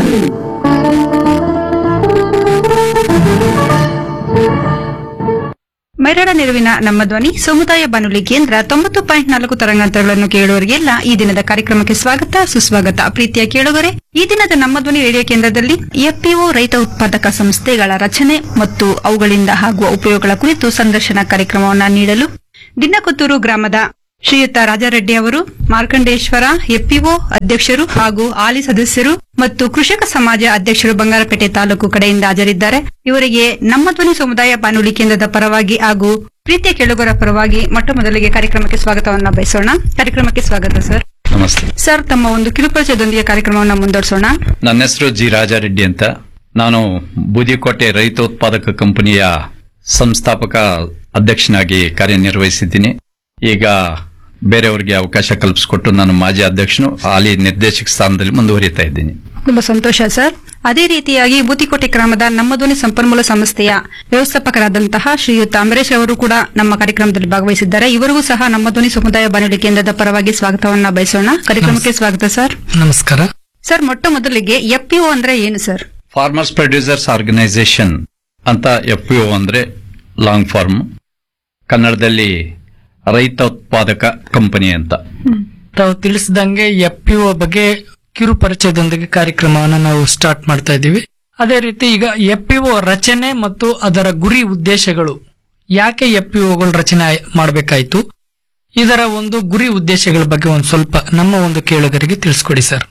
ಮೈರಾಡ ನೆರವಿನ ನಮ್ಮ ಧ್ವನಿ ಸಮುದಾಯ ಬಾನುಲಿ ಕೇಂದ್ರ 90.4 ತರಂಗಾಂತರಗಳನ್ನು ಕೇಳುವವರಿಗೆಲ್ಲ ಈ ದಿನದ ಕಾರ್ಯಕ್ರಮಕ್ಕೆ ಸ್ವಾಗತ ಸುಸ್ವಾಗತ. ಪ್ರೀತಿಯ ಕೇಳುಗರೆ, ಈ ದಿನದ ನಮ್ಮ ಧ್ವನಿ ರೇಡಿಯೋ ಕೇಂದ್ರದಲ್ಲಿ ಎಫ್ಪಿಒ ರೈತ ಉತ್ಪಾದಕ ಸಂಸ್ಥೆಗಳ ರಚನೆ ಮತ್ತು ಅವುಗಳಿಂದ ಆಗುವ ಉಪಯೋಗಗಳ ಕುರಿತು ಸಂದರ್ಶನ ಕಾರ್ಯಕ್ರಮವನ್ನು ನೀಡಲು ದಿನ್ನಕೊತ್ತೂರು ಗ್ರಾಮದ ಶ್ರೀಯುತ ರಾಜಾರೆಡ್ಡಿ ಅವರು ಮಾರ್ಕಂಡೇಶ್ವರ ಎಫ್ಪಿಒ ಅಧ್ಯಕ್ಷರು ಹಾಗೂ ಹಾಲಿ ಸದಸ್ಯರು ಮತ್ತು ಕೃಷಿಕ ಸಮಾಜ ಅಧ್ಯಕ್ಷರು ಬಂಗಾರಪೇಟೆ ತಾಲೂಕು ಕಡೆಯಿಂದ ಹಾಜರಿದ್ದಾರೆ. ಇವರಿಗೆ ನಮ್ಮ ಧ್ವನಿ ಸಮುದಾಯ ಬಾನುಲಿ ಕೇಂದ್ರದ ಪರವಾಗಿ ಹಾಗೂ ಪ್ರೀತಿಯ ಕೇಳುಗರ ಪರವಾಗಿ ಮೊಟ್ಟ ಮೊದಲಿಗೆ ಕಾರ್ಯಕ್ರಮಕ್ಕೆ ಸ್ವಾಗತವನ್ನು ಬಯಸೋಣ. ಕಾರ್ಯಕ್ರಮಕ್ಕೆ ಸ್ವಾಗತ ಸರ್. ನಮಸ್ತೆ ಸರ್. ತಮ್ಮ ಒಂದು ಕಿರುಪರಿಚಯದೊಂದಿಗೆ ಕಾರ್ಯಕ್ರಮವನ್ನು ಮುಂದುವರಿಸೋಣ. ನನ್ನ ಹೆಸರು ಜಿ ರಾಜಾರೆಡ್ಡಿ ಅಂತ. ನಾನು ಬೂದಿಕೋಟೆ ರೈತ ಉತ್ಪಾದಕ ಕಂಪನಿಯ ಸಂಸ್ಥಾಪಕ ಅಧ್ಯಕ್ಷನಾಗಿ ಕಾರ್ಯನಿರ್ವಹಿಸಿದ್ದೀನಿ. ಈಗ ಬೇರೆಯವರಿಗೆ ಅವಕಾಶ ಕಲ್ಪಿಸಿಕೊಟ್ಟು ನಾನು ಮಾಜಿ ಅಧ್ಯಕ್ಷನು ಹಾಲಿ ನಿರ್ದೇಶಕ ಸ್ಥಾನದಲ್ಲಿ ಮುಂದುವರಿಯುತ್ತಾ ಇದ್ದೀನಿ. ತುಂಬಾ ಸಂತೋಷ ಸರ್. ಅದೇ ರೀತಿಯಾಗಿ ಬೂದಿಕೋಟೆ ಗ್ರಾಮದ ನಮ್ಮ ಧ್ವನಿ ಸಂಪನ್ಮೂಲ ಸಂಸ್ಥೆಯ ವ್ಯವಸ್ಥಾಪಕರಾದಂತಹ ಶ್ರೀಯುತ ಅಂಬರೀಶ್ ಅವರು ಕೂಡ ನಮ್ಮ ಕಾರ್ಯಕ್ರಮದಲ್ಲಿ ಭಾಗವಹಿಸಿದ್ದಾರೆ. ಇವರಿಗೂ ಸಹ ನಮ್ಮ ಧ್ವನಿ ಸಮುದಾಯ ಬಾನುಲಿ ಕೇಂದ್ರದ ಪರವಾಗಿ ಸ್ವಾಗತವನ್ನ ಬಯಸೋಣ. ಕಾರ್ಯಕ್ರಮಕ್ಕೆ ಸ್ವಾಗತ ಸರ್. ನಮಸ್ಕಾರ ಸರ್. ಮೊಟ್ಟ ಮೊದಲಿಗೆ ಎಫ್ಪಿಒ ಅಂದ್ರೆ ಏನು ಸರ್? ಫಾರ್ಮರ್ಸ್ ಪ್ರೊಡ್ಯೂಸರ್ಸ್ ಆರ್ಗನೈಸೇಷನ್ ಅಂತ ಎಫ್ಪಿಒ ಅಂದ್ರೆ ಲಾಂಗ್ ಫಾರ್ಮ್, ಕನ್ನಡದಲ್ಲಿ ರೈತ ಉತ್ಪಾದಕ ಕಂಪನಿ ಅಂತ. ತಾವು ತಿಳಿಸಿದಂಗೆ ಎಫ್ಪಿಒ ಬಗ್ಗೆ ಕಿರು ಪರಿಚಯದೊಂದಿಗೆ ಕಾರ್ಯಕ್ರಮವನ್ನು ನಾವು ಸ್ಟಾರ್ಟ್ ಮಾಡ್ತಾ ಇದ್ದೀವಿ. ಅದೇ ರೀತಿ ಈಗ ಎಫ್ಪಿಒ ರಚನೆ ಮತ್ತು ಅದರ ಗುರಿ ಉದ್ದೇಶಗಳು, ಯಾಕೆ ಎಫ್ಪಿಒಗಳು ರಚನೆ ಮಾಡಬೇಕಾಯ್ತು, ಇದರ ಒಂದು ಗುರಿ ಉದ್ದೇಶಗಳ ಬಗ್ಗೆ ಒಂದು ಸ್ವಲ್ಪ ನಮ್ಮ ಒಂದು ಕೇಳುಗರಿಗೆ ತಿಳಿಸ್ಕೊಡಿ ಸರ್.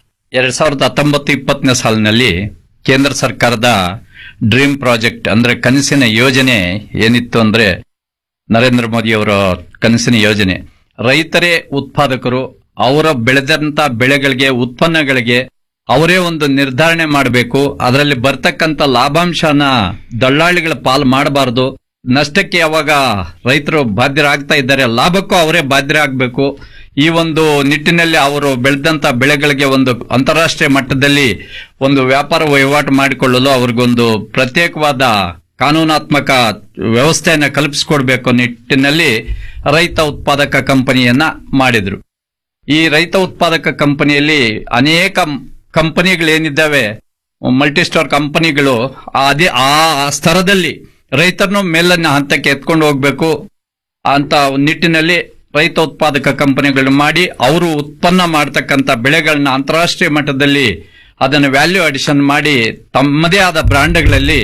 2019-20 ಸಾಲಿನಲ್ಲಿ ಕೇಂದ್ರ ಸರ್ಕಾರದ ಡ್ರೀಮ್ ಪ್ರಾಜೆಕ್ಟ್ ಅಂದ್ರೆ ಕನಸಿನ ಯೋಜನೆ ಏನಿತ್ತು ಅಂದ್ರೆ ನರೇಂದ್ರ ಮೋದಿ ಅವರ ಕನಸಿನ ಯೋಜನೆ, ರೈತರೇ ಉತ್ಪಾದಕರು, ಅವರ ಬೆಳೆದಂತ ಬೆಳೆಗಳಿಗೆ ಉತ್ಪನ್ನಗಳಿಗೆ ಅವರೇ ಒಂದು ನಿರ್ಧಾರಣೆ ಮಾಡಬೇಕು. ಅದರಲ್ಲಿ ಬರ್ತಕ್ಕಂಥ ಲಾಭಾಂಶನ ದಳ್ಳಾಳಿಗಳ ಪಾಲು ಮಾಡಬಾರದು. ನಷ್ಟಕ್ಕೆ ಯಾವಾಗ ರೈತರು ಬಾಧ್ಯರಾಗ್ತಾ ಇದ್ದಾರೆ, ಲಾಭಕ್ಕೂ ಅವರೇ ಬಾಧ್ಯರಾಗಬೇಕು. ಈ ಒಂದು ನಿಟ್ಟಿನಲ್ಲಿ ಅವರು ಬೆಳೆದಂತ ಬೆಳೆಗಳಿಗೆ ಒಂದು ಅಂತಾರಾಷ್ಟ್ರೀಯ ಮಟ್ಟದಲ್ಲಿ ಒಂದು ವ್ಯಾಪಾರ ವಹಿವಾಟು ಮಾಡಿಕೊಳ್ಳಲು ಅವ್ರಿಗೊಂದು ಪ್ರತ್ಯೇಕವಾದ ಕಾನೂನಾತ್ಮಕ ವ್ಯವಸ್ಥೆಯನ್ನ ಕಲ್ಪಿಸಿಕೊಡ್ಬೇಕು ನಿಟ್ಟಿನಲ್ಲಿ ರೈತ ಉತ್ಪಾದಕ ಕಂಪನಿಯನ್ನ ಮಾಡಿದ್ರು. ಈ ರೈತ ಉತ್ಪಾದಕ ಕಂಪನಿಯಲ್ಲಿ ಅನೇಕ ಕಂಪನಿಗಳೇನಿದ್ದಾವೆ, ಮಲ್ಟಿಸ್ಟಾರ್ ಕಂಪನಿಗಳು, ಅದೇ ಆ ಸ್ತರದಲ್ಲಿ ರೈತರನ್ನು ಮೇಲಿನ ಹಂತಕ್ಕೆ ಎತ್ಕೊಂಡು ಹೋಗ್ಬೇಕು ಅಂತ ನಿಟ್ಟಿನಲ್ಲಿ ರೈತ ಉತ್ಪಾದಕ ಕಂಪನಿಗಳು ಮಾಡಿ ಅವರು ಉತ್ಪನ್ನ ಮಾಡತಕ್ಕಂತ ಬೆಳೆಗಳನ್ನ ಅಂತಾರಾಷ್ಟ್ರೀಯ ಮಟ್ಟದಲ್ಲಿ ಅದನ್ನು ವ್ಯಾಲ್ಯೂ ಅಡಿಷನ್ ಮಾಡಿ ತಮ್ಮದೇ ಆದ ಬ್ರಾಂಡ್ಗಳಲ್ಲಿ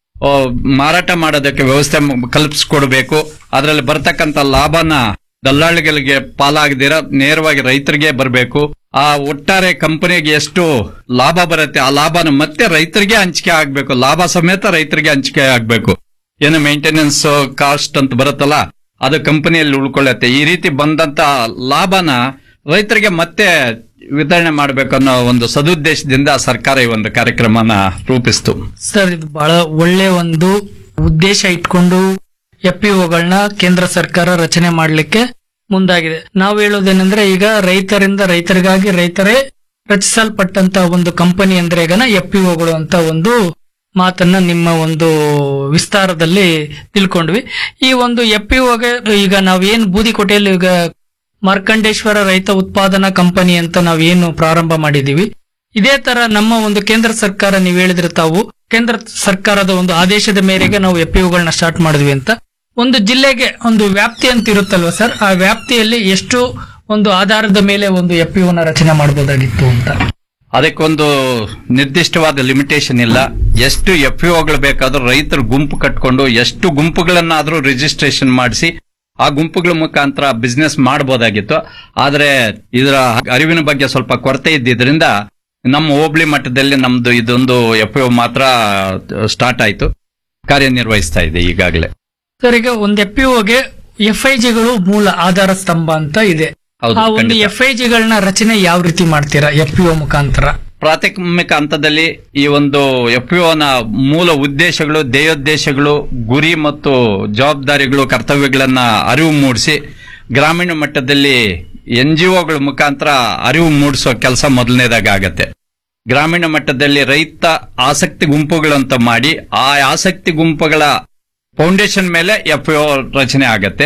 ಮಾರಾಟ ಮಾಡೋದಕ್ಕೆ ವ್ಯವಸ್ಥೆ ಕಲ್ಪಿಸಿಕೊಡ್ಬೇಕು. ಅದರಲ್ಲಿ ಬರ್ತಕ್ಕಂಥ ಲಾಭನ ದಲ್ಲಾಳಿಗಳಿಗೆ ಪಾಲಾಗದಿರ ನೇರವಾಗಿ ರೈತರಿಗೆ ಬರಬೇಕು. ಆ ಒಟ್ಟಾರೆ ಕಂಪನಿಗೆ ಎಷ್ಟು ಲಾಭ ಬರುತ್ತೆ ಆ ಲಾಭನ ಮತ್ತೆ ರೈತರಿಗೆ ಹಂಚಿಕೆ ಆಗ್ಬೇಕು, ಲಾಭ ಸಮೇತ ರೈತರಿಗೆ ಹಂಚಿಕೆ ಆಗ್ಬೇಕು. ಏನು ಮೇಂಟೆನೆನ್ಸ್ ಕಾಸ್ಟ್ ಅಂತ ಬರುತ್ತಲ್ಲ ಅದು ಕಂಪನಿಯಲ್ಲಿ ಉಳ್ಕೊಳ್ಳುತ್ತೆ. ಈ ರೀತಿ ಬಂದಂತ ಲಾಭನ ರೈತರಿಗೆ ಮತ್ತೆ ವಿತರಣೆ ಮಾಡಬೇಕನ್ನೋ ಒಂದು ಸದುದ್ದೇಶದಿಂದ ಸರ್ಕಾರ ಈ ಒಂದು ಕಾರ್ಯಕ್ರಮನ ರೂಪಿಸಿತು. ಸರ್, ಇದು ಬಹಳ ಒಳ್ಳೆ ಒಂದು ಉದ್ದೇಶ ಇಟ್ಕೊಂಡು ಎಫ್ಪಿಒಗಳನ್ನ ಕೇಂದ್ರ ಸರ್ಕಾರ ರಚನೆ ಮಾಡಲಿಕ್ಕೆ ಮುಂದಾಗಿದೆ. ನಾವು ಹೇಳೋದೇನೆಂದ್ರೆ, ಈಗ ರೈತರಿಂದ ರೈತರಿಗಾಗಿ ರೈತರೇ ರಚಿಸಲ್ಪಟ್ಟಂತ ಒಂದು ಕಂಪನಿ ಅಂದ್ರೆ ಈಗ ಎಫ್ಪಿಒಗಳು ಅಂತ ಒಂದು ಮಾತನ್ನ ನಿಮ್ಮ ಒಂದು ವಿಸ್ತಾರದಲ್ಲಿ ತಿಳ್ಕೊಂಡ್ವಿ. ಈ ಒಂದು ಎಫ್ಪಿಒಗೆ ಈಗ ನಾವೇನು ಬೂದಿಕೋಟೆಯಲ್ಲಿ ಈಗ ಮಾರ್ಕಂಡೇಶ್ವರ ರೈತ ಉತ್ಪಾದನಾ ಕಂಪನಿ ಅಂತ ನಾವೇನು ಪ್ರಾರಂಭ ಮಾಡಿದೀವಿ, ಇದೇ ತರ ನಮ್ಮ ಒಂದು ಕೇಂದ್ರ ಸರ್ಕಾರ, ನೀವು ಹೇಳಿದ್ರೆ ತಾವು ಕೇಂದ್ರ ಸರ್ಕಾರದ ಒಂದು ಆದೇಶದ ಮೇರೆಗೆ ನಾವು ಎಫ್ಪಿಒಗಳನ್ನ ಸ್ಟಾರ್ಟ್ ಮಾಡಿದ್ವಿ ಅಂತ. ಒಂದು ಜಿಲ್ಲೆಗೆ ಒಂದು ವ್ಯಾಪ್ತಿ ಅಂತ ಇರುತ್ತಲ್ವಾ ಸರ್, ಆ ವ್ಯಾಪ್ತಿಯಲ್ಲಿ ಎಷ್ಟು ಒಂದು ಆಧಾರದ ಮೇಲೆ ಒಂದು ಎಫ್ಪಿಒನ ರಚನೆ ಮಾಡಬಹುದಾಗಿತ್ತು ಅಂತ? ಅದಕ್ಕೊಂದು ನಿರ್ದಿಷ್ಟವಾದ ಲಿಮಿಟೇಷನ್ ಇಲ್ಲ. ಎಷ್ಟು ಎಫ್ಪಿಒಗಳು ಬೇಕಾದ್ರೂ ರೈತರು ಗುಂಪು ಕಟ್ಕೊಂಡು ಎಷ್ಟು ಗುಂಪುಗಳನ್ನಾದ್ರೂ ರಿಜಿಸ್ಟ್ರೇಷನ್ ಮಾಡಿಸಿ ಆ ಗುಂಪುಗಳ ಮುಖಾಂತರ ಬಿಸ್ನೆಸ್ ಮಾಡಬಹುದಾಗಿತ್ತು. ಆದ್ರೆ ಇದರ ಅರಿವಿನ ಬಗ್ಗೆ ಸ್ವಲ್ಪ ಕೊರತೆ ಇದ್ದಿದ್ರಿಂದ ನಮ್ಮ ಹೋಬಳಿ ಮಟ್ಟದಲ್ಲಿ ನಮ್ದು ಇದೊಂದು ಎಫ್ಪಿಒ ಮಾತ್ರ ಸ್ಟಾರ್ಟ್ ಆಯ್ತು, ಕಾರ್ಯನಿರ್ವಹಿಸ್ತಾ ಇದೆ ಈಗಾಗಲೇ. ಸರ್, ಈಗ ಒಂದು ಎಫ್ಪಿಒಗೆ ಎಫ್ಐಜಿಗಳು ಮೂಲ ಆಧಾರ ಸ್ತಂಭ ಅಂತ ಇದೆ. ಆ ಒಂದು ಎಫ್ಐಜಿಗಳನ್ನ ರಚನೆ ಯಾವ ರೀತಿ ಮಾಡ್ತೀರಾ ಎಫ್ಪಿಒ ಮುಖಾಂತರ? ಪ್ರಾಥಮಿಕ ಹಂತದಲ್ಲಿ ಈ ಒಂದು ಎಫ್ಪಿಒನ ಮೂಲ ಉದ್ದೇಶಗಳು, ಧ್ಯೇಯೋದ್ದೇಶಗಳು, ಗುರಿ ಮತ್ತು ಜವಾಬ್ದಾರಿಗಳು, ಕರ್ತವ್ಯಗಳನ್ನ ಅರಿವು ಮೂಡಿಸಿ ಗ್ರಾಮೀಣ ಮಟ್ಟದಲ್ಲಿ NGOಗಳ ಮುಖಾಂತರ ಅರಿವು ಮೂಡಿಸೋ ಕೆಲಸ ಮೊದಲನೇದಾಗ ಆಗತ್ತೆ. ಗ್ರಾಮೀಣ ಮಟ್ಟದಲ್ಲಿ ರೈತ ಆಸಕ್ತಿ ಗುಂಪುಗಳು ಅಂತ ಮಾಡಿ ಆ ಆಸಕ್ತಿ ಗುಂಪುಗಳ ಫೌಂಡೇಶನ್ ಮೇಲೆ ಎಫ್ಪಿಒ ರಚನೆ ಆಗತ್ತೆ.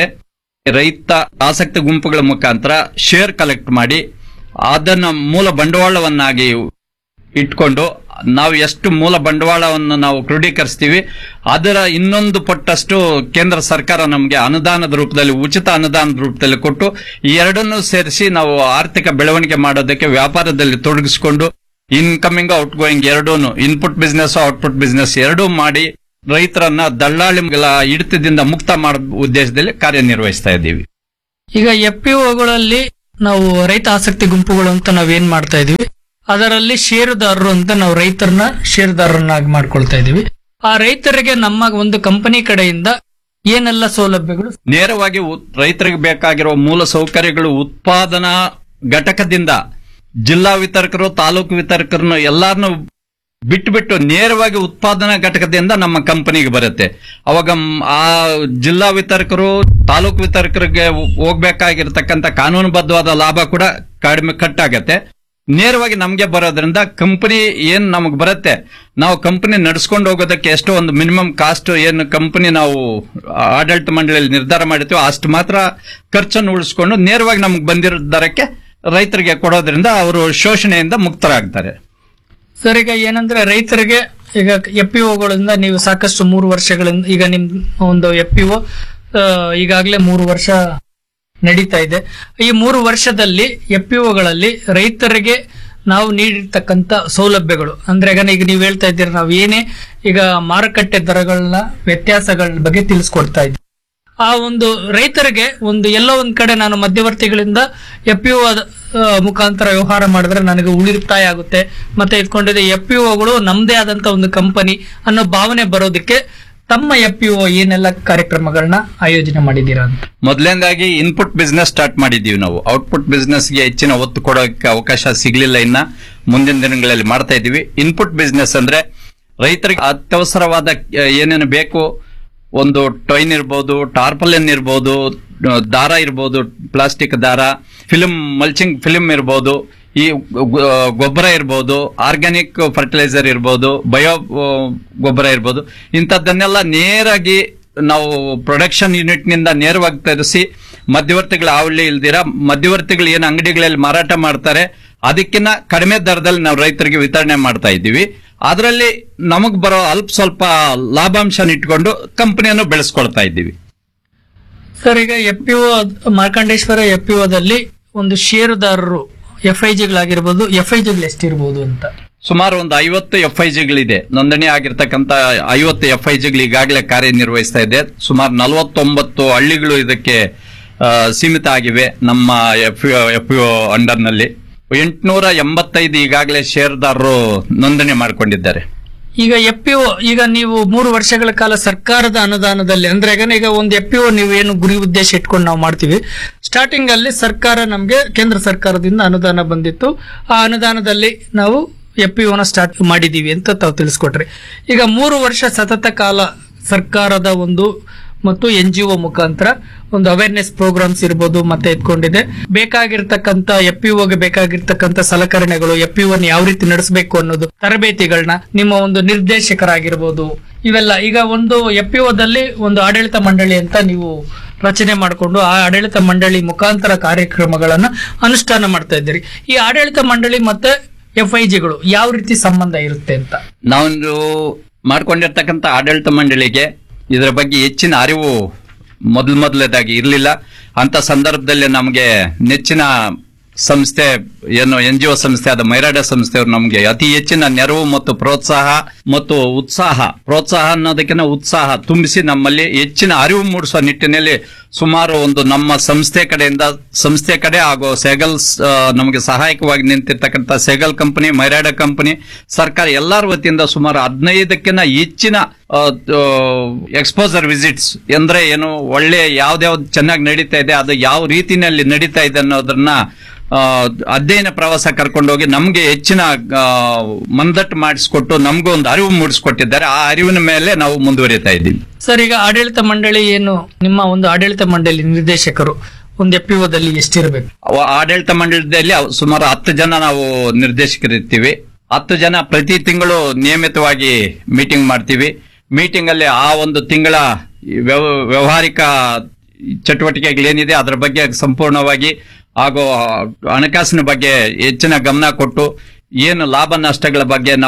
ರೈತ ಆಸಕ್ತಿ ಗುಂಪುಗಳ ಮುಖಾಂತರ ಶೇರ್ ಕಲೆಕ್ಟ್ ಮಾಡಿ ಅದನ್ನ ಮೂಲ ಬಂಡವಾಳವನ್ನಾಗಿ ಇಟ್ಕೊಂಡು ನಾವು ಎಷ್ಟು ಮೂಲ ಬಂಡವಾಳವನ್ನು ನಾವು ಕ್ರೋಢೀಕರಿಸ್ತೀವಿ ಅದರ ಇನ್ನೊಂದು ಪಟ್ಟಷ್ಟು ಕೇಂದ್ರ ಸರ್ಕಾರ ನಮಗೆ ಅನುದಾನದ ರೂಪದಲ್ಲಿ, ಉಚಿತ ಅನುದಾನದ ರೂಪದಲ್ಲಿ ಕೊಟ್ಟು ಈ ಎರಡನ್ನೂ ಸೇರಿಸಿ ನಾವು ಆರ್ಥಿಕ ಬೆಳವಣಿಗೆ ಮಾಡೋದಕ್ಕೆ ವ್ಯಾಪಾರದಲ್ಲಿ ತೊಡಗಿಸಿಕೊಂಡು incoming out going ಎರಡೂನು, input business output business ಎರಡೂ ಮಾಡಿ ರೈತರನ್ನ ದಳ್ಳಾಳಿಗಳ ಹಿಡಿತದಿಂದ ಮುಕ್ತ ಮಾಡೋ ಉದ್ದೇಶದಲ್ಲಿ ಕಾರ್ಯನಿರ್ವಹಿಸ್ತಾ ಇದ್ದೀವಿ. ಈಗ FPOಗಳಲ್ಲಿ ನಾವು ರೈತ ಆಸಕ್ತಿ ಗುಂಪುಗಳು ಅಂತ ನಾವೇನ್ ಮಾಡ್ತಾ ಇದೀವಿ, ಅದರಲ್ಲಿ ಷೇರುದಾರರು ಅಂತ ನಾವು ರೈತರನ್ನ ಷೇರುದಾರರನ್ನಾಗಿ ಮಾಡ್ಕೊಳ್ತಾ ಇದೀವಿ. ಆ ರೈತರಿಗೆ ನಮ್ಮ ಒಂದು ಕಂಪನಿ ಕಡೆಯಿಂದ ಏನೆಲ್ಲ ಸೌಲಭ್ಯಗಳು? ನೇರವಾಗಿ ರೈತರಿಗೆ ಬೇಕಾಗಿರುವ ಮೂಲ ಸೌಕರ್ಯಗಳು ಉತ್ಪಾದನಾ ಘಟಕದಿಂದ ಜಿಲ್ಲಾ ವಿತರಕರು, ತಾಲೂಕು ವಿತರಕರನ್ನು ಎಲ್ಲಾರನ್ನು ಬಿಟ್ಟು ನೇರವಾಗಿ ಉತ್ಪಾದನಾ ಘಟಕದಿಂದ ನಮ್ಮ ಕಂಪನಿಗೆ ಬರುತ್ತೆ. ಅವಾಗ ಆ ಜಿಲ್ಲಾ ವಿತರಕರು, ತಾಲೂಕು ವಿತರಕರಿಗೆ ಹೋಗ್ಬೇಕಾಗಿರ್ತಕ್ಕಂಥ ಕಾನೂನುಬದ್ಧವಾದ ಲಾಭ ಕೂಡ ಕಡಿಮೆ ಕಟ್ಟಾಗತ್ತೆ. ನೇರವಾಗಿ ನಮಗೆ ಬರೋದ್ರಿಂದ ಕಂಪನಿ ಏನ್ ನಮಗೆ ಬರುತ್ತೆ, ನಾವು ಕಂಪನಿ ನಡೆಸ್ಕೊಂಡು ಹೋಗೋದಕ್ಕೆ ಎಷ್ಟೋ ಒಂದು ಮಿನಿಮಮ್ ಕಾಸ್ಟ್ ಏನು ಕಂಪನಿ ನಾವು ಆಡಳಿತ ಮಂಡಳಿಯಲ್ಲಿ ನಿರ್ಧಾರ ಮಾಡಿರ್ತೀವೋ ಅಷ್ಟು ಮಾತ್ರ ಖರ್ಚನ್ನು ಉಳಿಸ್ಕೊಂಡು ನೇರವಾಗಿ ನಮಗೆ ಬಂದಿರೋ ದರಕ್ಕೆ ರೈತರಿಗೆ ಕೊಡೋದ್ರಿಂದ ಅವರು ಶೋಷಣೆಯಿಂದ ಮುಕ್ತರಾಗ್ತಾರೆ. ಸರ್, ಈಗ ಏನಂದ್ರೆ ರೈತರಿಗೆ ಈಗ FPOಗಳಿಂದ ನೀವು ಸಾಕಷ್ಟು 3 ವರ್ಷಗಳಿಂದ ಈಗ ನಿಮ್ ಒಂದು FPO ಈಗಾಗಲೇ 3 ವರ್ಷ ನಡೀತಾ ಇದೆ. ಈ 3 ವರ್ಷದಲ್ಲಿ FPOಗಳಲ್ಲಿ ರೈತರಿಗೆ ನಾವು ನೀಡಿರ್ತಕ್ಕಂಥ ಸೌಲಭ್ಯಗಳು ಅಂದ್ರೆ ಈಗ ನೀವು ಹೇಳ್ತಾ ಇದ್ದೀರಿ, ನಾವು ಏನೇ ಈಗ ಮಾರುಕಟ್ಟೆ ದರಗಳನ್ನ ವ್ಯತ್ಯಾಸಗಳ ಬಗ್ಗೆ ತಿಳಿಸ್ಕೊಡ್ತಾ ಇದ್ದೀವಿ. ಆ ಒಂದು ರೈತರಿಗೆ ಒಂದು ಎಲ್ಲೋ ಒಂದ್ ಕಡೆ ನಾನು ಮಧ್ಯವರ್ತಿಗಳಿಂದ FPO ಮುಖಾಂತರ ವ್ಯವಹಾರ ಮಾಡಿದ್ರೆ ನನಗೆ ಉಳಿತಾಯ ಆಗುತ್ತೆ, ಮತ್ತೆ ಇಟ್ಕೊಂಡಿದೆ FPOಗಳು ನಮ್ದೇ ಆದಂತ ಒಂದು ಕಂಪನಿ ಅನ್ನೋ ಭಾವನೆ ಬರೋದಕ್ಕೆ ತಮ್ಮ FPO ಏನೆಲ್ಲ ಕಾರ್ಯಕ್ರಮಗಳನ್ನ ಆಯೋಜನೆ ಮಾಡಿದ್ದೀರಾ ಅಂತ? ಮೊದಲನೇದಾಗಿ ಇನ್ಪುಟ್ ಬಿಸ್ನೆಸ್ ಸ್ಟಾರ್ಟ್ ಮಾಡಿದ್ದೀವಿ ನಾವು. ಔಟ್ಪುಟ್ ಬಿಸ್ನೆಸ್ಗೆ ಹೆಚ್ಚಿನ ಒತ್ತು ಕೊಡೋಕೆ ಅವಕಾಶ ಸಿಗ್ಲಿಲ್ಲ, ಇನ್ನ ಮುಂದಿನ ದಿನಗಳಲ್ಲಿ ಮಾಡ್ತಾ ಇದ್ದೀವಿ. ಇನ್ಪುಟ್ ಬಿಸ್ನೆಸ್ ಅಂದ್ರೆ ರೈತರಿಗೆ ಅತ್ಯವಸರವಾದ ಏನೇನು ಬೇಕು, ಒಂದು ಟೊಯ್ನ್ ಇರ್ಬೋದು, ಟಾರ್ಪಲಿನ್ ಇರ್ಬೋದು, ದಾರ ಇರ್ಬೋದು, ಪ್ಲಾಸ್ಟಿಕ್ ದಾರ, ಮಲ್ಚಿಂಗ್ ಫಿಲ್ಮ್ ಇರ್ಬೋದು, ಈ ಗೊಬ್ಬರ ಇರ್ಬೋದು, ಆರ್ಗ್ಯಾನಿಕ್ ಫರ್ಟಿಲೈಸರ್ ಇರ್ಬೋದು, ಬಯೋ ಗೊಬ್ಬರ ಇರ್ಬೋದು, ಇಂಥದ್ದನ್ನೆಲ್ಲ ನೇರಾಗಿ ನಾವು ಪ್ರೊಡಕ್ಷನ್ ಯೂನಿಟ್ ನಿಂದ ನೇರವಾಗಿ ತರಿಸಿ ಮಧ್ಯವರ್ತಿಗಳ ಹಾವಳಿ ಇಲ್ದಿರ ಮಧ್ಯವರ್ತಿಗಳು ಏನು ಅಂಗಡಿಗಳಲ್ಲಿ ಮಾರಾಟ ಮಾಡ್ತಾರೆ ಅದಕ್ಕಿಂತ ಕಡಿಮೆ ದರದಲ್ಲಿ ನಾವು ರೈತರಿಗೆ ವಿತರಣೆ ಮಾಡ್ತಾ ಇದ್ದೀವಿ. ಅದರಲ್ಲಿ ನಮಗ್ ಬರೋ ಅಲ್ಪ ಸ್ವಲ್ಪ ಲಾಭಾಂಶ ಇಟ್ಕೊಂಡು ಕಂಪನಿಯನ್ನು ಬೆಳೆಸ್ಕೊಳ್ತಾ ಇದ್ದೀವಿ. ಸರ್, ಈಗ FPO ಮಾರ್ಕಂಡೇಶ್ವರ FPOದಲ್ಲಿ ಒಂದು ಷೇರುದಾರರು FIGಗಳಾಗಿರ್ಬೋದು, FIGಗಳು ಎಷ್ಟಿರ್ಬೋದು ಅಂತ? ಸುಮಾರು ಒಂದು 50 FIGಗಳಿದೆ. ನೋಂದಣಿ ಆಗಿರ್ತಕ್ಕಂಥ 50 FIGಗಳು ಈಗಾಗಲೇ ಕಾರ್ಯನಿರ್ವಹಿಸ್ತಾ ಇದೆ. ಸುಮಾರು 49 ಹಳ್ಳಿಗಳು ಇದಕ್ಕೆ ಸೀಮಿತ ಆಗಿವೆ. ನಮ್ಮ FPO ಅಂಡರ್ನಲ್ಲಿ 885 ಈಗಾಗಲೇ ಷೇರುದಾರರು ನೋಂದಣಿ ಮಾಡಿಕೊಂಡಿದ್ದಾರೆ. ಈಗ FPO ಈಗ ನೀವು 3 ವರ್ಷಗಳ ಕಾಲ ಸರ್ಕಾರದ ಅನುದಾನದಲ್ಲಿ ಅಂದ್ರೆ ಈಗ ಒಂದು FPO ನೀವು ಏನು ಗುರಿ ಉದ್ದೇಶ ಇಟ್ಕೊಂಡು ನಾವು ಮಾಡ್ತೀವಿ, ಸ್ಟಾರ್ಟಿಂಗ್ ಅಲ್ಲಿ ಸರ್ಕಾರ ನಮ್ಗೆ ಕೇಂದ್ರ ಸರ್ಕಾರದಿಂದ ಅನುದಾನ ಬಂದಿತ್ತು. ಆ ಅನುದಾನದಲ್ಲಿ ನಾವು FPOನ ಸ್ಟಾರ್ಟ್ ಮಾಡಿದೀವಿ ಅಂತ ತಾವು ತಿಳಿಸ್ಕೊಟ್ರಿ. ಈಗ 3 ವರ್ಷ ಸತತ ಕಾಲ ಸರ್ಕಾರದ ಒಂದು ಮತ್ತು NGO ಮುಖಾಂತರ ಒಂದು ಅವೇರ್ನೆಸ್ ಪ್ರೋಗ್ರಾಮ್ಸ್ ಇರ್ಬೋದು ಮತ್ತೆ ಇಟ್ಕೊಂಡಿದೆ. ಬೇಕಾಗಿರ್ತಕ್ಕಂಥ FPOಗೆ ಬೇಕಾಗಿರ್ತಕ್ಕಂಥ ಸಲಕರಣೆಗಳು, FPOನ ಯಾವ ರೀತಿ ನಡೆಸಬೇಕು ಅನ್ನೋದು ತರಬೇತಿಗಳನ್ನ ನಿಮ್ಮ ಒಂದು ನಿರ್ದೇಶಕರಾಗಿರ್ಬೋದು ಇವೆಲ್ಲ ಈಗ ಒಂದು FPOದಲ್ಲಿ ಒಂದು ಆಡಳಿತ ಮಂಡಳಿ ಅಂತ ನೀವು ರಚನೆ ಮಾಡಿಕೊಂಡು ಆ ಆಡಳಿತ ಮಂಡಳಿ ಮುಖಾಂತರ ಕಾರ್ಯಕ್ರಮಗಳನ್ನ ಅನುಷ್ಠಾನ ಮಾಡ್ತಾ ಇದ್ದೀರಿ. ಈ ಆಡಳಿತ ಮಂಡಳಿ ಮತ್ತೆ FIGಗಳು ಯಾವ ರೀತಿ ಸಂಬಂಧ ಇರುತ್ತೆ ಅಂತ? ನಾವು ಮಾಡ್ಕೊಂಡಿರ್ತಕ್ಕಂಥ ಆಡಳಿತ ಮಂಡಳಿಗೆ ಇದರ ಬಗ್ಗೆ ಹೆಚ್ಚಿನ ಅರಿವು ಮೊದಲನೇದಾಗಿ ಇರಲಿಲ್ಲ. ಅಂತ ಸಂದರ್ಭದಲ್ಲಿ ನಮಗೆ ನೆಚ್ಚಿನ ಸಂಸ್ಥೆ ಏನು NGO ಸಂಸ್ಥೆ ಆದ ಮೈರಾಡ ಸಂಸ್ಥೆಯವರು ನಮಗೆ ಅತಿ ಹೆಚ್ಚಿನ ನೆರವು ಮತ್ತು ಪ್ರೋತ್ಸಾಹ ಅನ್ನೋದಕ್ಕಿಂತ ಉತ್ಸಾಹ ತುಂಬಿಸಿ ನಮ್ಮಲ್ಲಿ ಹೆಚ್ಚಿನ ಅರಿವು ಮೂಡಿಸುವ ನಿಟ್ಟಿನಲ್ಲಿ ಸುಮಾರು ಒಂದು ನಮ್ಮ ಸಂಸ್ಥೆ ಕಡೆ ಹಾಗೂ ಸೆಗಲ್ಸ್ ನಮಗೆ ಸಹಾಯಕವಾಗಿ ನಿಂತಿರ್ತಕ್ಕಂಥ ಸೆಗಲ್ ಕಂಪನಿ, ಮೈರಾಡ ಕಂಪನಿ, ಸರ್ಕಾರ ಎಲ್ಲರ ವತಿಯಿಂದ ಸುಮಾರು 15ಕ್ಕಿಂತ ಹೆಚ್ಚಿನ ಎಕ್ಸ್ಪೋಜರ್ ವಿಸಿಟ್ಸ್ ಅಂದ್ರೆ ಏನು ಒಳ್ಳೆ ಯಾವ್ದಾವ್ದು ಚೆನ್ನಾಗಿ ನಡೀತಾ ಇದೆ, ಅದು ಯಾವ ರೀತಿನಲ್ಲಿ ನಡೀತಾ ಇದೆ ಅನ್ನೋದನ್ನ ಅಧ್ಯಯನ ಪ್ರವಾಸ ಕರ್ಕೊಂಡೋಗಿ ನಮ್ಗೆ ಹೆಚ್ಚಿನ ಮಂದಟ್ಟು ಮಾಡಿಸ್ಕೊಟ್ಟು ನಮಗೂ ಒಂದು ಅರಿವು ಮೂಡಿಸ್ಕೊಟ್ಟಿದ್ದಾರೆ. ಆ ಅರಿವಿನ ಮೇಲೆ ನಾವು ಮುಂದುವರಿತಾ ಇದ್ದೀವಿ. ಸರ್, ಈಗ ಆಡಳಿತ ಮಂಡಳಿ ಏನು ನಿಮ್ಮ ಒಂದು ಆಡಳಿತ ಮಂಡಳಿ ನಿರ್ದೇಶಕರು ಒಂದು FPOದಲ್ಲಿ ಎಷ್ಟಿರಬೇಕು? ಆಡಳಿತ ಮಂಡಳಿಯಲ್ಲಿ ಸುಮಾರು 10 ಜನ ನಾವು ನಿರ್ದೇಶಕರಿರ್ತೀವಿ. 10 ಜನ ಪ್ರತಿ ತಿಂಗಳು ನಿಯಮಿತವಾಗಿ ಮೀಟಿಂಗ್ ಮಾಡ್ತೀವಿ. ಮೀಟಿಂಗ್ ಅಲ್ಲಿ ಆ ಒಂದು ತಿಂಗಳ ವ್ಯವಹಾರಿಕ ಚಟುವಟಿಕೆಗಳೇನಿದೆ ಅದರ ಬಗ್ಗೆ ಸಂಪೂರ್ಣವಾಗಿ ಹಾಗೂ ಹಣಕಾಸಿನ ಬಗ್ಗೆ ಹೆಚ್ಚಿನ ಗಮನ ಕೊಟ್ಟು ಏನು ಲಾಭ ನಷ್ಟಗಳ ಬಗ್ಗೆ ನಾವು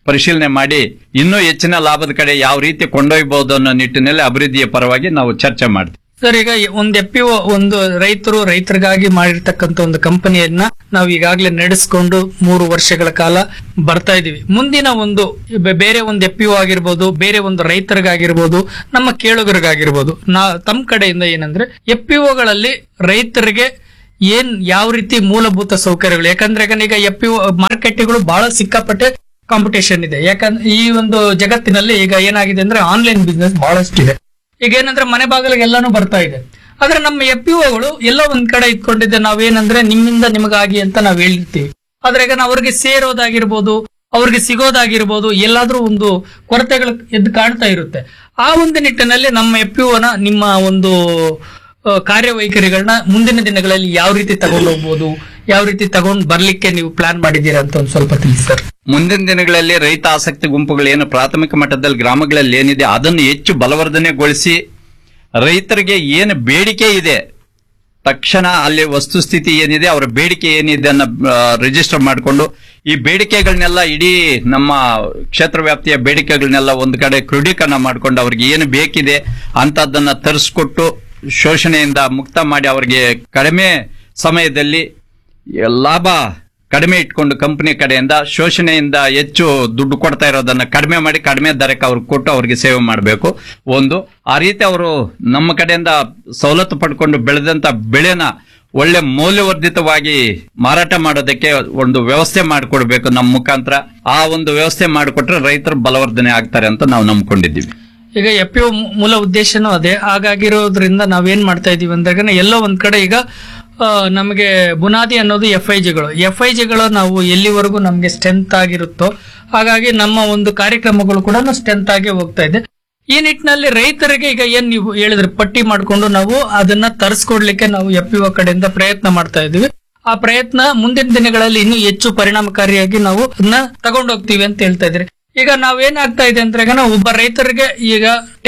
ಪರಿಶೀಲನೆ ಮಾಡಿ ಇನ್ನೂ ಹೆಚ್ಚಿನ ಲಾಭದ ಕಡೆ ಯಾವ ರೀತಿ ಕೊಂಡೊಯ್ಯಬಹುದು ಅನ್ನೋ ನಿಟ್ಟಿನಲ್ಲಿ ಅಭಿವೃದ್ಧಿಯ ಪರವಾಗಿ ನಾವು ಚರ್ಚೆ ಮಾಡ್ತೀವಿ. ಸರ್, ಈಗ ಒಂದು ಎಫ್ಪಿಒ ಒಂದು ರೈತರಿಗಾಗಿ ಮಾಡಿರ್ತಕ್ಕಂಥ ಒಂದು ಕಂಪನಿಯನ್ನ ನಾವು ಈಗಾಗಲೇ ನಡೆಸಿಕೊಂಡು 3 ವರ್ಷಗಳ ಕಾಲ ಬರ್ತಾ ಇದೀವಿ. ಮುಂದಿನ ಒಂದು ಬೇರೆ ಒಂದು ಎಫ್ಪಿಒ ಆಗಿರ್ಬೋದು, ಬೇರೆ ಒಂದು ರೈತರಿಗಾಗಿರ್ಬೋದು, ನಮ್ಮ ಕೇಳುಗರಿಗಾಗಿರ್ಬೋದು, ತಮ್ಮ ಕಡೆಯಿಂದ ಏನಂದ್ರೆ ಎಫ್ಪಿಒಗಳಲ್ಲಿ ರೈತರಿಗೆ ಯಾವ ರೀತಿ ಮೂಲಭೂತ ಸೌಕರ್ಯಗಳು, ಯಾಕಂದ್ರೆ ಈಗ ಎಫ್ಪಿಒ ಮಾರ್ಕೆಟ್ಗಳು ಬಹಳ ಸಿಕ್ಕಾಪಟ್ಟೆ ಕಾಂಪಿಟೇಷನ್ ಇದೆ. ಯಾಕಂದ್ರೆ ಈ ಒಂದು ಜಗತ್ತಿನಲ್ಲಿ ಈಗ ಏನಾಗಿದೆ ಅಂದ್ರೆ ಆನ್ಲೈನ್ ಬಿಸ್ನೆಸ್ ಬಹಳಷ್ಟಿದೆ. ಈಗ ಏನಂದ್ರೆ ಮನೆ ಬಾಗಿಲಿಗೆ ಎಲ್ಲಾನು ಬರ್ತಾ ಇದೆ. ಆದ್ರೆ ನಮ್ಮ ಎಫ್ಪಿಒಗಳು ಎಲ್ಲ ಒಂದ್ ಕಡೆ ಇಟ್ಕೊಂಡಿದ್ದೆ, ನಾವೇನಂದ್ರೆ ನಿಮ್ಮಿಂದ ನಿಮಗಾಗಿ ಅಂತ ನಾವ್ ಹೇಳಿರ್ತೀವಿ. ಆದ್ರೆ ಈಗ ಅವ್ರಿಗೆ ಸೇರೋದಾಗಿರ್ಬೋದು, ಅವ್ರಿಗೆ ಸಿಗೋದಾಗಿರ್ಬೋದು, ಎಲ್ಲಾದ್ರೂ ಒಂದು ಕೊರತೆಗಳು ಎದ್ದು ಕಾಣ್ತಾ ಇರುತ್ತೆ. ಆ ಒಂದು ನಿಟ್ಟಿನಲ್ಲಿ ನಮ್ಮ ಎಫ್ಪಿಒನ ನಿಮ್ಮ ಒಂದು ಕಾರ್ಯವೈಖರಿಗಳನ್ನ ಮುಂದಿನ ದಿನಗಳಲ್ಲಿ ಯಾವ ರೀತಿ ತಗೊಂಡು ಹೋಗ್ಬೋದು, ಯಾವ ರೀತಿ ತಗೊಂಡು ಬರ್ಲಿಕ್ಕೆ ನೀವು ಪ್ಲಾನ್ ಮಾಡಿದ್ದೀರಾ ಅಂತ ಒಂದು ಸ್ವಲ್ಪ ತಿಳಿಸಿ ಸರ್. ಮುಂದಿನ ದಿನಗಳಲ್ಲಿ ರೈತ ಆಸಕ್ತಿ ಗುಂಪುಗಳು ಏನು ಪ್ರಾಥಮಿಕ ಮಟ್ಟದಲ್ಲಿ ಗ್ರಾಮಗಳಲ್ಲಿ ಏನಿದೆ ಅದನ್ನು ಹೆಚ್ಚು ಬಲವರ್ಧನೆಗೊಳಿಸಿ ರೈತರಿಗೆ ಏನು ಬೇಡಿಕೆ ಇದೆ ತಕ್ಷಣ ಅಲ್ಲಿ ವಸ್ತುಸ್ಥಿತಿ ಏನಿದೆ ಅವರ ಬೇಡಿಕೆ ಏನಿದೆ ಅನ್ನ ರಿಜಿಸ್ಟರ್ ಮಾಡಿಕೊಂಡು ಈ ಬೇಡಿಕೆಗಳನ್ನೆಲ್ಲ ಇಡೀ ನಮ್ಮ ಕ್ಷೇತ್ರ ವ್ಯಾಪ್ತಿಯ ಬೇಡಿಕೆಗಳನ್ನೆಲ್ಲ ಒಂದು ಕಡೆ ಕ್ರೋಢೀಕರಣ ಮಾಡಿಕೊಂಡು ಅವ್ರಿಗೆ ಏನು ಬೇಕಿದೆ ಅಂತದನ್ನ ತರಿಸ್ಕೊಟ್ಟು ಶೋಷಣೆಯಿಂದ ಮುಕ್ತ ಮಾಡಿ ಅವರಿಗೆ ಕಡಿಮೆ ಸಮಯದಲ್ಲಿ ಲಾಭ ಕಡಿಮೆ ಇಟ್ಕೊಂಡು ಕಂಪನಿ ಕಡೆಯಿಂದ ಶೋಷಣೆಯಿಂದ ಹೆಚ್ಚು ದುಡ್ಡು ಕೊಡ್ತಾ ಇರೋದನ್ನ ಕಡಿಮೆ ಮಾಡಿ ಕಡಿಮೆ ದರಕ್ಕೆ ಅವ್ರಿಗೆ ಕೊಟ್ಟು ಅವ್ರಿಗೆ ಸೇವೆ ಮಾಡಬೇಕು. ಆ ರೀತಿ ಅವರು ನಮ್ಮ ಕಡೆಯಿಂದ ಸವಲತ್ತು ಪಡ್ಕೊಂಡು ಬೆಳೆದಂತ ಬೆಳೆನ ಒಳ್ಳೆ ಮೌಲ್ಯವರ್ಧಿತವಾಗಿ ಮಾರಾಟ ಮಾಡೋದಕ್ಕೆ ಒಂದು ವ್ಯವಸ್ಥೆ ಮಾಡಿಕೊಡ್ಬೇಕು ನಮ್ಮ ಮುಖಾಂತರ. ಆ ಒಂದು ವ್ಯವಸ್ಥೆ ಮಾಡಿಕೊಟ್ರೆ ರೈತರು ಬಲವರ್ಧನೆ ಆಗ್ತಾರೆ ಅಂತ ನಾವು ನಂಬ್ಕೊಂಡಿದ್ದೀವಿ. ಈಗ ಎಫ್ಪಿಒ ಮೂಲ ಉದ್ದೇಶನೂ ಅದೇ. ಹಾಗಾಗಿರೋದ್ರಿಂದ ನಾವೇನ್ ಮಾಡ್ತಾ ಇದೀವಿ ಅಂದಾಗ ಎಲ್ಲೋ ಒಂದ್ ಕಡೆ ಈಗ ನಮಗೆ ಬುನಾದಿ ಅನ್ನೋದು ಎಫ್ಐಜಿಗಳು ನಾವು ಎಲ್ಲಿವರೆಗೂ ನಮ್ಗೆ ಸ್ಟ್ರೆಂತ್ ಆಗಿರುತ್ತೋ ಹಾಗಾಗಿ ನಮ್ಮ ಒಂದು ಕಾರ್ಯಕ್ರಮಗಳು ಕೂಡ ಸ್ಟ್ರೆಂತ್ ಆಗಿ ಹೋಗ್ತಾ ಇದೆ. ಈ ನಿಟ್ಟಿನಲ್ಲಿ ರೈತರಿಗೆ ಈಗ ಏನ್ ನೀವು ಹೇಳಿದ್ರೆ ಪಟ್ಟಿ ಮಾಡ್ಕೊಂಡು ನಾವು ಅದನ್ನ ತರಿಸ್ಕೊಡ್ಲಿಕ್ಕೆ ನಾವು ಎಫ್ಪಿಒ ಕಡೆಯಿಂದ ಪ್ರಯತ್ನ ಮಾಡ್ತಾ ಇದೀವಿ. ಆ ಪ್ರಯತ್ನ ಮುಂದಿನ ದಿನಗಳಲ್ಲಿ ಇನ್ನೂ ಹೆಚ್ಚು ಪರಿಣಾಮಕಾರಿಯಾಗಿ ನಾವು ಅದನ್ನ ತಗೊಂಡೋಗ್ತೀವಿ ಅಂತ ಹೇಳ್ತಾ ಇದ್ರಿ. ಈಗ ನಾವೇನಾಗ್ತಾ ಇದೆ ಅಂದ್ರೆ ಒಬ್ಬ ರೈತರಿಗೆ ಈಗ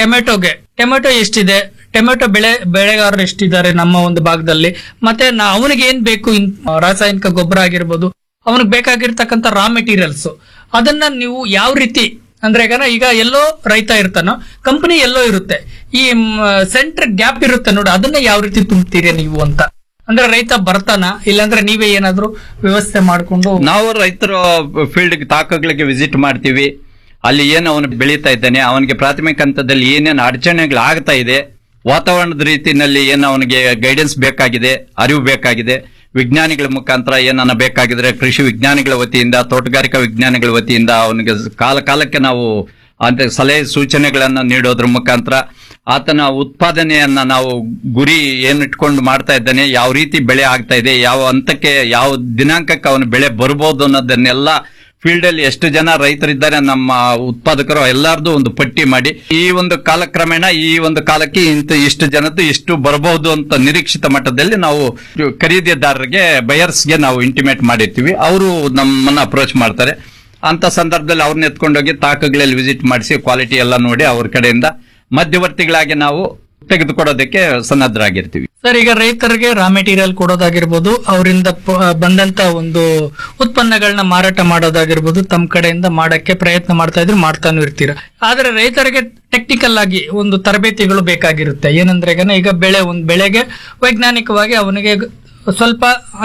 ಟೊಮೆಟೊ ಎಷ್ಟಿದೆ, ಟೊಮೆಟೊ ಬೆಳೆಗಾರರು ಎಷ್ಟಿದ್ದಾರೆ ನಮ್ಮ ಒಂದು ಭಾಗದಲ್ಲಿ, ಮತ್ತೆ ಅವನಿಗೆ ಏನ್ ಬೇಕು, ರಾಸಾಯನಿಕ ಗೊಬ್ಬರ ಆಗಿರ್ಬೋದು, ಅವನಿಗೆ ಬೇಕಾಗಿರ್ತಕ್ಕಂಥ ರಾ ಮೆಟೀರಿಯಲ್ಸ್, ಅದನ್ನ ನೀವು ಯಾವ ರೀತಿ ಅಂದ್ರೆ ಈಗ ಎಲ್ಲೋ ರೈತ ಇರ್ತಾನೋ, ಕಂಪನಿ ಎಲ್ಲೋ ಇರುತ್ತೆ, ಈ ಸೆಂಟರ್ ಗ್ಯಾಪ್ ಇರುತ್ತೆ ನೋಡಿ, ಅದನ್ನ ಯಾವ ರೀತಿ ತುಂಬ್ತೀರಿ ನೀವು ಅಂತ ಅಂದ್ರೆ ರೈತ ಬರ್ತಾನ, ಇಲ್ಲಾಂದ್ರೆ ನೀವೇ ಏನಾದ್ರು ವ್ಯವಸ್ಥೆ ಮಾಡ್ಕೊಂಡು? ನಾವು ರೈತರ ಫೀಲ್ಡ್ ತಾಕಗಳಿಗೆ ವಿಸಿಟ್ ಮಾಡ್ತೀವಿ. ಅಲ್ಲಿ ಏನು ಅವನು ಬೆಳೀತಾ ಇದ್ದಾನೆ, ಅವನಿಗೆ ಪ್ರಾಥಮಿಕ ಹಂತದಲ್ಲಿ ಏನೇನು ಅಡಚಣೆಗಳಾಗ್ತಾ ಇದೆ, ವಾತಾವರಣದ ರೀತಿಯಲ್ಲಿ ಏನು ಅವನಿಗೆ ಗೈಡೆನ್ಸ್ ಬೇಕಾಗಿದೆ, ಅರಿವು ಬೇಕಾಗಿದೆ, ವಿಜ್ಞಾನಿಗಳ ಮುಖಾಂತರ ಏನನ್ನ ಬೇಕಾಗಿದ್ರೆ ಕೃಷಿ ವಿಜ್ಞಾನಿಗಳ ವತಿಯಿಂದ, ತೋಟಗಾರಿಕಾ ವಿಜ್ಞಾನಿಗಳ ವತಿಯಿಂದ ಅವನಿಗೆ ಕಾಲಕ್ಕೆ ನಾವು ಅಂತ ಸಲಹೆ ಸೂಚನೆಗಳನ್ನ ನೀಡೋದ್ರ ಮುಖಾಂತರ ಆತನ ಉತ್ಪಾದನೆಯನ್ನ ನಾವು ಗುರಿ ಏನಿಟ್ಕೊಂಡು ಮಾಡ್ತಾ ಇದ್ದಾನೆ, ಯಾವ ರೀತಿ ಬೆಳೆ ಆಗ್ತಾ ಇದೆ, ಯಾವ ಹಂತಕ್ಕೆ ಯಾವ ದಿನಾಂಕಕ್ಕೆ ಅವನು ಬೆಳೆ ಬರ್ಬೋದು ಅನ್ನೋದನ್ನೆಲ್ಲ ಫೀಲ್ಡ್ ಅಲ್ಲಿ ಎಷ್ಟು ಜನ ರೈತರಿದ್ದಾರೆ ನಮ್ಮ ಉತ್ಪಾದಕರು ಎಲ್ಲಾರ್ದು ಒಂದು ಪಟ್ಟಿ ಮಾಡಿ ಈ ಒಂದು ಕಾಲಕ್ರಮೇಣ ಈ ಒಂದು ಕಾಲಕ್ಕೆ ಇಷ್ಟು ಜನದ್ದು ಇಷ್ಟು ಬರಬಹುದು ಅಂತ ನಿರೀಕ್ಷಿತ ಮಟ್ಟದಲ್ಲಿ ನಾವು ಖರೀದಿದಾರರಿಗೆ ಬಯರ್ಸ್ಗೆ ನಾವು ಇಂಟಿಮೇಟ್ ಮಾಡಿರ್ತೀವಿ. ಅವರು ನಮ್ಮನ್ನ ಅಪ್ರೋಚ್ ಮಾಡ್ತಾರೆ. ಅಂತ ಸಂದರ್ಭದಲ್ಲಿ ಅವ್ರನ್ನ ಎತ್ಕೊಂಡೋಗಿ ತಾಕಗಳಲ್ಲಿ ವಿಸಿಟ್ ಮಾಡಿಸಿ ಕ್ವಾಲಿಟಿ ಎಲ್ಲ ನೋಡಿ ಅವ್ರ ಕಡೆಯಿಂದ ಮಧ್ಯವರ್ತಿಗಳಾಗಿ ನಾವು ತೆಗೆದುಕೊಡೋದಕ್ಕೆ ಸನ್ನದ್ಧರಾಗಿರ್ತೀವಿ. ಸರ್, ಈಗ ರೈತರಿಗೆ ರಾ ಮೆಟೀರಿಯಲ್ ಕೊಡೋದಾಗಿರ್ಬೋದು, ಅವರಿಂದ ಬಂದಂತ ಒಂದು ಉತ್ಪನ್ನಗಳನ್ನ ಮಾರಾಟ ಮಾಡೋದಾಗಿರ್ಬೋದು, ತಮ್ಮ ಕಡೆಯಿಂದ ಮಾಡಕ್ಕೆ ಪ್ರಯತ್ನ ಮಾಡ್ತಾನು ಇರ್ತೀರ. ಆದ್ರೆ ರೈತರಿಗೆ ಟೆಕ್ನಿಕಲ್ ಆಗಿ ಒಂದು ತರಬೇತಿಗಳು ಬೇಕಾಗಿರುತ್ತೆ. ಏನಂದ್ರೆ ಈಗ ಬೆಳೆಗೆ ವೈಜ್ಞಾನಿಕವಾಗಿ ಅವನಿಗೆ ಸ್ವಲ್ಪ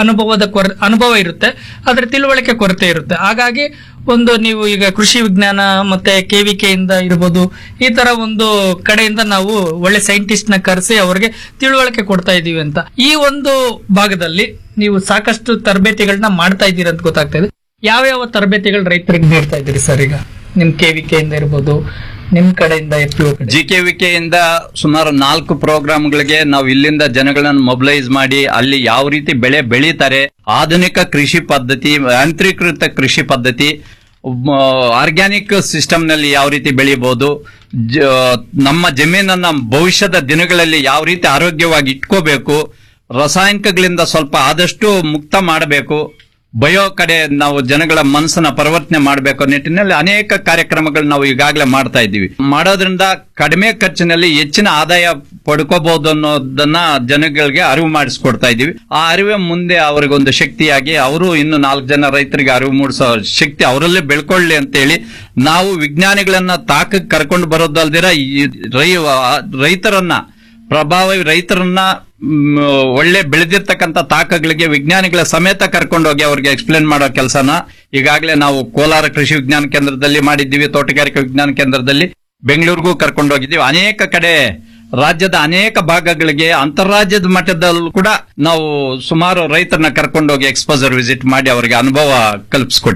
ಅನುಭವ ಇರುತ್ತೆ, ಅದ್ರ ತಿಳುವಳಿಕೆ ಕೊರತೆ ಇರುತ್ತೆ. ಹಾಗಾಗಿ ನೀವು ಈಗ ಕೃಷಿ ವಿಜ್ಞಾನ ಮತ್ತೆ KVK ಇಂದ ಇರ್ಬೋದು, ಈ ತರ ಒಂದು ಕಡೆಯಿಂದ ನಾವು ಒಳ್ಳೆ ಸೈಂಟಿಸ್ಟ್ ನ ಕರೆಸಿ ಅವರಿಗೆ ತಿಳುವಳಿಕೆ ಕೊಡ್ತಾ ಇದೀವಿ ಅಂತ. ಈ ಒಂದು ಭಾಗದಲ್ಲಿ ನೀವು ಸಾಕಷ್ಟು ತರಬೇತಿಗಳನ್ನ ಮಾಡ್ತಾ ಇದ್ದೀರಿ ಅಂತ ಗೊತ್ತಾಗ್ತಾ ಇದೆ. ಯಾವ ತರಬೇತಿಗಳು ರೈತರಿಗೆ ನೀಡ್ತಾ ಇದ್ದೀರಿ ಸರ್? ಈಗ ನಿಮ್ KVK ಇಂದ ಇರ್ಬೋದು, ನಿಮ್ ಕಡೆಯಿಂದ GKVK ಇಂದ ಸುಮಾರು 4 ಪ್ರೋಗ್ರಾಮ್ಗಳಿಗೆ ನಾವು ಇಲ್ಲಿಂದ ಜನಗಳನ್ನ ಮೊಬಿಲೈಸ್ ಮಾಡಿ ಅಲ್ಲಿ ಯಾವ ರೀತಿ ಬೆಳೆ ಬೆಳೀತಾರೆ, ಆಧುನಿಕ ಕೃಷಿ ಪದ್ಧತಿ, ಯಾಂತ್ರೀಕೃತ ಕೃಷಿ ಪದ್ಧತಿ, ಆರ್ಗ್ಯಾನಿಕ್ ಸಿಸ್ಟಮ್ ನಲ್ಲಿ ಯಾವ ರೀತಿ ಬೆಳೀಬಹುದು, ನಮ್ಮ ಜಮೀನನ್ನ ಭವಿಷ್ಯದ ದಿನಗಳಲ್ಲಿ ಯಾವ ರೀತಿ ಆರೋಗ್ಯವಾಗಿ ಇಟ್ಕೋಬೇಕು, ರಾಸಾಯನಿಕಗಳಿಂದ ಸ್ವಲ್ಪ ಆದಷ್ಟು ಮುಕ್ತ ಮಾಡಬೇಕು, ಬಯೋ ಕಡೆ ನಾವು ಜನಗಳ ಮನಸ್ಸನ್ನ ಪರಿವರ್ತನೆ ಮಾಡಬೇಕು ನಿಟ್ಟಿನಲ್ಲಿ ಅನೇಕ ಕಾರ್ಯಕ್ರಮಗಳು ನಾವು ಈಗಾಗಲೇ ಮಾಡ್ತಾ ಇದ್ದೀವಿ. ಮಾಡೋದ್ರಿಂದ ಕಡಿಮೆ ಖರ್ಚಿನಲ್ಲಿ ಹೆಚ್ಚಿನ ಆದಾಯ ಪಡ್ಕೋಬಹುದು ಅನ್ನೋದನ್ನ ಜನಗಳಿಗೆ ಅರಿವು ಮಾಡಿಸ್ಕೊಡ್ತಾ ಇದ್ದೀವಿ. ಆ ಅರಿವೇ ಮುಂದೆ ಅವರಿಗೊಂದು ಶಕ್ತಿಯಾಗಿ ಅವರು ಇನ್ನು 4 ಜನ ರೈತರಿಗೆ ಅರಿವು ಮೂಡಿಸೋ ಶಕ್ತಿ ಅವರಲ್ಲೇ ಬೆಳ್ಕೊಳ್ಳಿ ಅಂತೇಳಿ ನಾವು ವಿಜ್ಞಾನಿಗಳನ್ನ ತಾಕಕ್ಕೆ ಕರ್ಕೊಂಡು ಬರೋದಲ್ದಿರ ಈ ರೈತರನ್ನ ಪ್ರಭಾವಿ ರೈತರನ್ನ ಒಳ್ಳೆ ಬೆಳೆದಿರ್ತಕ್ಕಂಥ ತಾಕಗಳಿಗೆ ವಿಜ್ಞಾನಿಗಳ ಸಮೇತ ಕರ್ಕೊಂಡೋಗಿ ಅವ್ರಿಗೆ ಎಕ್ಸ್ಪ್ಲೇನ್ ಮಾಡೋ ಕೆಲಸನ ಈಗಾಗಲೇ ನಾವು ಕೋಲಾರ ಕೃಷಿ ವಿಜ್ಞಾನ ಕೇಂದ್ರದಲ್ಲಿ ಮಾಡಿದ್ದೀವಿ, ತೋಟಗಾರಿಕಾ ವಿಜ್ಞಾನ ಕೇಂದ್ರದಲ್ಲಿ ಬೆಂಗಳೂರಿಗೂ ಕರ್ಕೊಂಡೋಗಿದ್ದೀವಿ. ಅನೇಕ ಕಡೆ ರಾಜ್ಯದ ಅನೇಕ ಭಾಗಗಳಿಗೆ ಅಂತಾರಾಜ್ಯದ ಮಟ್ಟದಲ್ಲೂ ಕೂಡ ನಾವು ಸುಮಾರು ರೈತರನ್ನ ಕರ್ಕೊಂಡೋಗಿ ಎಕ್ಸ್ಪೋಜರ್ ವಿಸಿಟ್ ಮಾಡಿ ಅವರಿಗೆ ಅನುಭವ ಕಲ್ಪಿಸ್ಕೊಟ್ಟಿದ್ದೀವಿ.